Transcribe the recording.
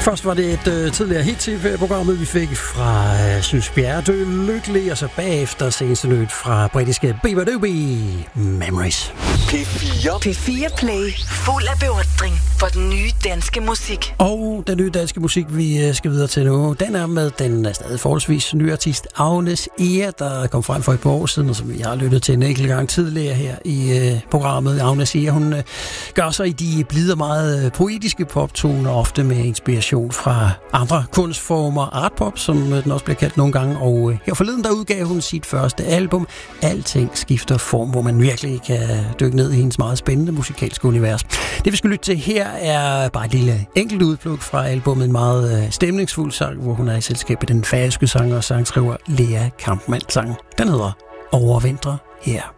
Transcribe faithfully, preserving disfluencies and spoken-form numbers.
Først var det et øh, tidligere hit til programmet, vi fik fra øh, Synes Bjerre Dø Lykkelig, og så bagefter seneste nyt fra britiske Beaver Doobie, Memories. P fire. P fire Play, fuld af beundring for den nye danske musik. Og den nye danske musik, vi skal videre til nu, den er med den stadig forholdsvis nye artist Agnes Ehr, der kom frem for et par år siden, og som vi har lyttet til en enkelt gang tidligere her i øh, programmet. Agnes Ehr, hun øh, gør sig i de blide meget øh, poetiske poptoner, ofte med inspiration fra andre kunstformer, artpop, som øh, den også bliver kaldt nogle gange, og øh, her forleden der udgav hun sit første album, Alting skifter form, hvor man virkelig kan dykke ned i hendes meget spændende musikalske univers. Det vi skal lytte til her er bare et lille enkelt udpluk fra albumet, en meget øh, stemningsfuld sang, hvor hun er i selskab med den færøske sanger og sangskriver Lea Kampmann. Sangen, den hedder Overvintre her.